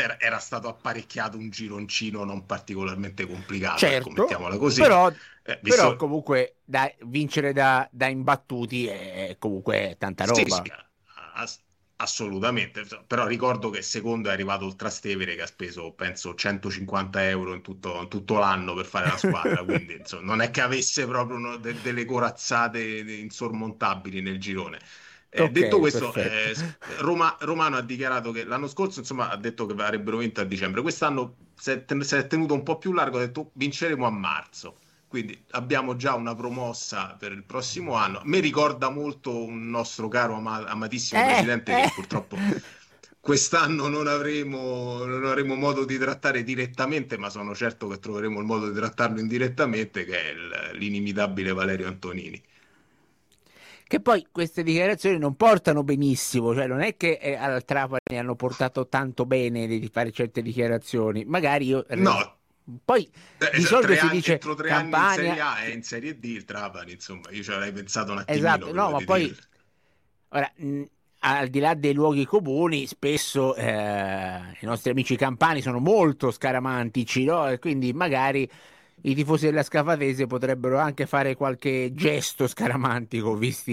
era stato apparecchiato un gironcino non particolarmente complicato, ecco, Certo, mettiamola così. però, però Visto, comunque vincere da imbattuti è comunque tanta sì, sì, roba. ass- assolutamente. Però ricordo che secondo è arrivato il Trastevere che ha speso, penso, 150 euro in tutto l'anno per fare la squadra, quindi insomma, non è che avesse proprio delle corazzate insormontabili nel girone. Detto Ok, questo, perfetto. Romano ha dichiarato che l'anno scorso, insomma, ha detto che avrebbero vinto a dicembre. Quest'anno si è tenuto un po' più largo, ha detto vinceremo a marzo. Quindi abbiamo già una promossa per il prossimo anno. Mi ricorda molto un nostro caro amatissimo Eh, presidente eh. che purtroppo quest'anno non avremo modo di trattare direttamente, ma sono certo che troveremo il modo di trattarlo indirettamente, che è l'inimitabile Valerio Antonini. Che poi queste dichiarazioni non portano benissimo, cioè non è che al Trapani hanno portato tanto bene di fare certe dichiarazioni, magari io... No, Poi di solito si dice entro 3 anni in Serie Campania, A e in Serie D il Trapani, insomma, io ci avrei pensato un attimino esatto, no, prima ma di poi dirlo. ora, al di là dei luoghi comuni, spesso i nostri amici campani sono molto scaramantici, no? E quindi magari i tifosi della Scafatese potrebbero anche fare qualche gesto scaramantico,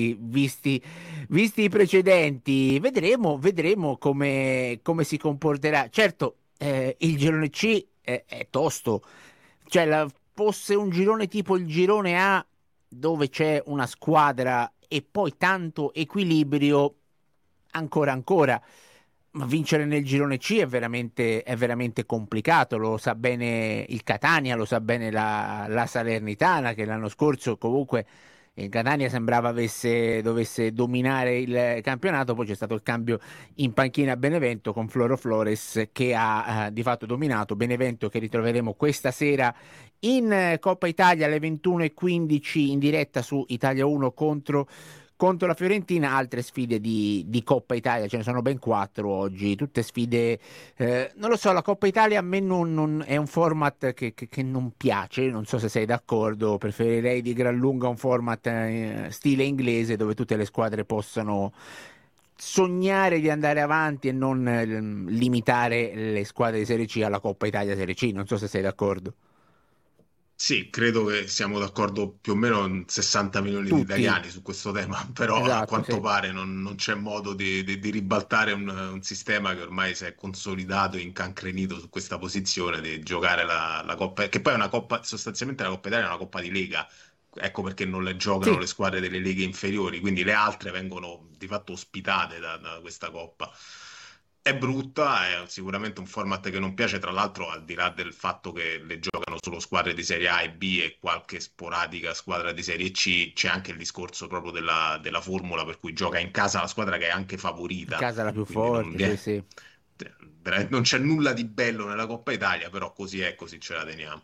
visti i precedenti. Vedremo come si comporterà. Certo, il girone C è tosto, cioè fosse un girone tipo il girone A dove c'è una squadra e poi tanto equilibrio, ancora. Ma vincere nel girone C è veramente complicato, lo sa bene il Catania, lo sa bene la Salernitana, che l'anno scorso comunque il Catania sembrava dovesse dominare il campionato, poi c'è stato il cambio in panchina a Benevento con Floro Flores che ha di fatto dominato. Benevento che ritroveremo questa sera in Coppa Italia alle 21:15 in diretta su Italia 1 contro la Fiorentina. Altre sfide di Coppa Italia, ce ne sono ben quattro oggi, tutte sfide, non lo so, la Coppa Italia a me è un format che non piace, non so se sei d'accordo, preferirei di gran lunga un format stile inglese dove tutte le squadre possano sognare di andare avanti e non limitare le squadre di Serie C alla Coppa Italia Serie C, non so se sei d'accordo. Sì, credo che siamo d'accordo più o meno in 60 milioni di Tutti, italiani su questo tema, però a esatto, quanto sì. pare non c'è modo di ribaltare un sistema che ormai si è consolidato e incancrenito su questa posizione di giocare la Coppa, che poi è una Coppa, sostanzialmente la Coppa Italia è una Coppa di Lega, ecco perché non le giocano Sì, le squadre delle leghe inferiori, quindi le altre vengono di fatto ospitate da questa Coppa. È brutta, è sicuramente un format che non piace, tra l'altro al di là del fatto che le giocano solo squadre di Serie A e B e qualche sporadica squadra di Serie C, c'è anche il discorso proprio della formula per cui gioca in casa la squadra che è anche in favorita, casa la più quindi non forte, sì, viene, sì. non c'è nulla di bello nella Coppa Italia, però così è, così ce la teniamo.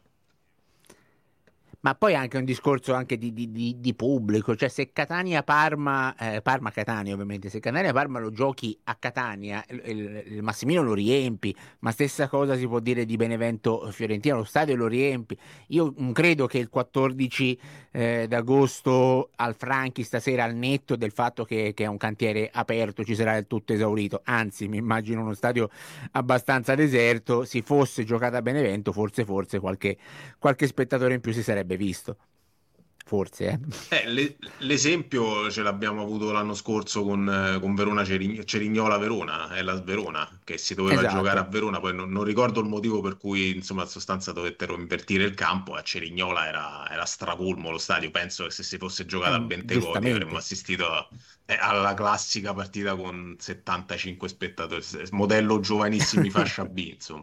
Ma poi anche un discorso anche di pubblico, cioè se Catania-Parma, Parma-Catania ovviamente, se Catania-Parma lo giochi a Catania, il Massimino lo riempi, ma stessa cosa si può dire di Benevento-Fiorentina, lo stadio lo riempi. Io non credo che il 14 d'agosto al Franchi stasera, al netto del fatto che è un cantiere aperto, ci sarà del tutto esaurito, anzi mi immagino uno stadio abbastanza deserto, si fosse giocata a Benevento, forse qualche spettatore in più si sarebbe visto. Forse, eh. L'esempio ce l'abbiamo avuto l'anno scorso con Verona Cerignola Verona, è la Verona che si doveva giocare a Esatto, Verona, poi non ricordo il motivo per cui insomma in sostanza dovettero invertire il campo, a Cerignola era stracolmo lo stadio, penso che se si fosse giocato a Bentegodi avremmo giustamente. assistito alla classica partita con 75 spettatori, modello giovanissimi fascia B, insomma.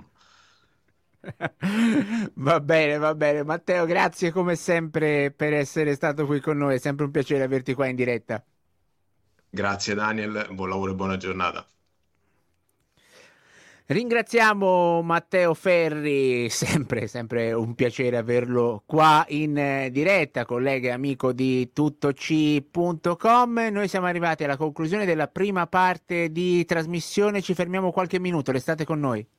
Va bene. Matteo, grazie come sempre per essere stato qui con noi. È sempre un piacere averti qua in diretta. Grazie Daniel, buon lavoro e buona giornata. Ringraziamo Matteo Ferri, sempre un piacere averlo qua in diretta, collega e amico di tuttoc.com. Noi siamo arrivati alla conclusione della prima parte di trasmissione, ci fermiamo qualche minuto, restate con noi.